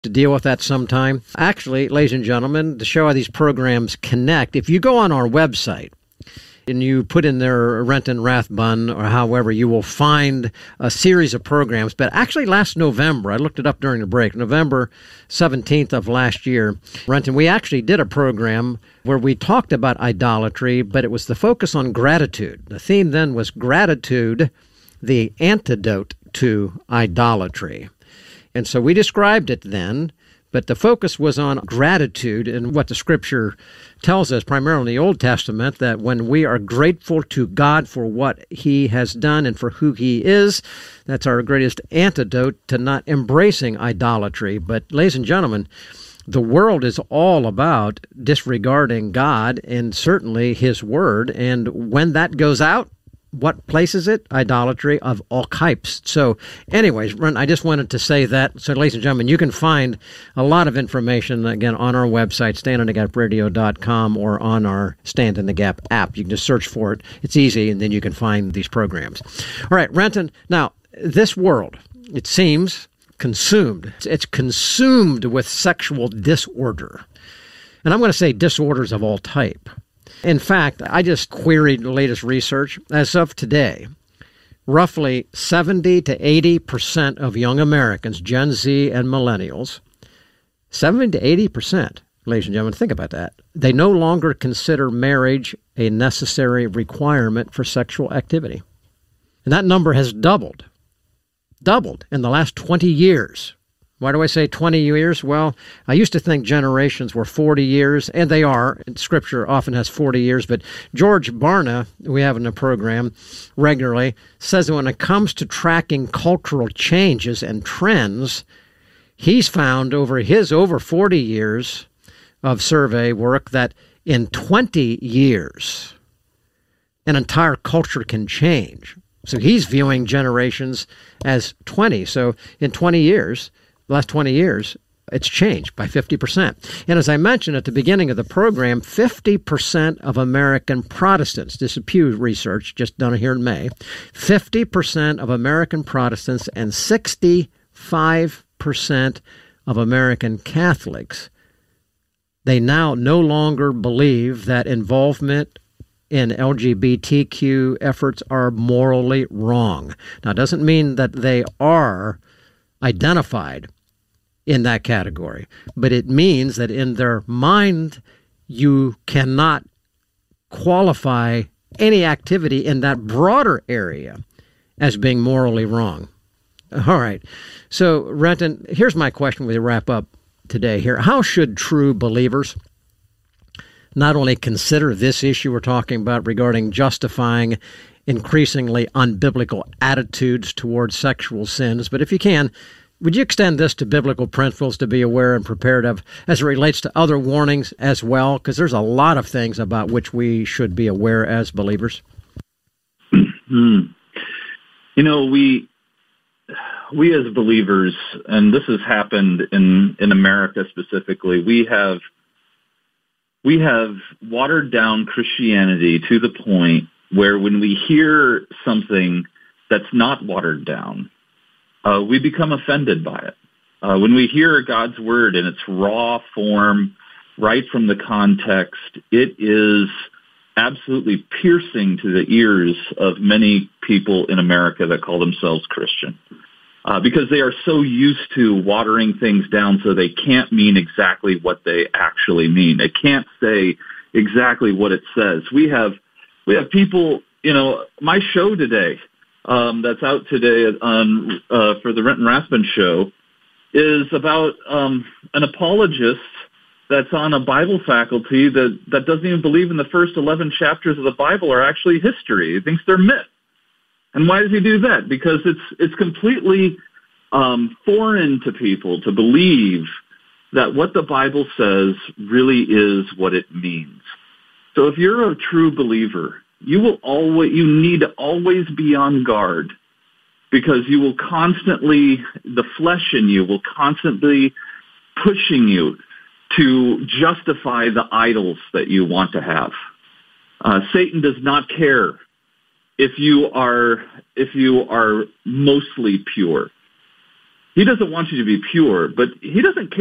to deal with that sometime. Actually, ladies and gentlemen, to show how these programs connect, if you go on our website and you put in there Renton Rathbun or however, you will find a series of programs. But actually last November, I looked it up during the break, November 17th of last year, Renton, we actually did a program where we talked about idolatry, but it was the focus on gratitude. The theme then was gratitude, the antidote to idolatry. And so we described it then, but the focus was on gratitude and what the Scripture tells us, primarily in the Old Testament, that when we are grateful to God for what He has done and for who He is, that's our greatest antidote to not embracing idolatry. But, ladies and gentlemen, the world is all about disregarding God and certainly His Word. And when that goes out, what places it? Idolatry of all types. So anyways, I just wanted to say that. So ladies and gentlemen, you can find a lot of information, again, on our website, standinthegapradio.com, or on our Stand in the Gap app. You can just search for it. It's easy, and then you can find these programs. All right, Renton, now, this world, it seems, consumed. It's consumed with sexual disorder. And I'm going to say disorders of all type. In fact, I just queried the latest research. As of today, roughly 70 to 80% of young Americans, Gen Z and millennials, 70 to 80%, ladies and gentlemen, think about that. They no longer consider marriage a necessary requirement for sexual activity. And that number has doubled in the last 20 years. Why do I say 20 years? Well, I used to think generations were 40 years, and they are. Scripture often has 40 years, but George Barna, we have in the program regularly, says that when it comes to tracking cultural changes and trends, he's found over his over 40 years of survey work that in 20 years, an entire culture can change. So he's viewing generations as 20. So in 20 years, the last 20 years, it's changed by 50%. And as I mentioned at the beginning of the program, 50% of American Protestants, this is Pew Research, just done here in May, 50% of American Protestants and 65% of American Catholics, they now no longer believe that involvement in LGBTQ efforts are morally wrong. Now, it doesn't mean that they are identified in that category, but it means that in their mind, you cannot qualify any activity in that broader area as being morally wrong. All right. So, Renton, here's my question we wrap up today here. How should true believers not only consider this issue we're talking about regarding justifying increasingly unbiblical attitudes towards sexual sins, but if you can, would you extend this to biblical principles to be aware and prepared of as it relates to other warnings as well? Because there's a lot of things about which we should be aware as believers. You know, we as believers, and this has happened in America specifically, we have watered down Christianity to the point where when we hear something that's not watered down, we become offended by it. When we hear God's word in its raw form, right from the context, it is absolutely piercing to the ears of many people in America that call themselves Christian, because they are so used to watering things down so they can't mean exactly what they actually mean. They can't say exactly what it says. We have people, you know, my show today, that's out today on for the Renton Rathbun show, is about an apologist that's on a Bible faculty that doesn't even believe in the first 11 chapters of the Bible are actually history. He thinks they're myth. And why does he do that? Because it's completely foreign to people to believe that what the Bible says really is what it means. So if you're a true believer, you need to always be on guard, because you will constantly, the flesh in you will constantly pushing you to justify the idols that you want to have. Satan does not care if you are mostly pure. He doesn't want you to be pure, but he doesn't care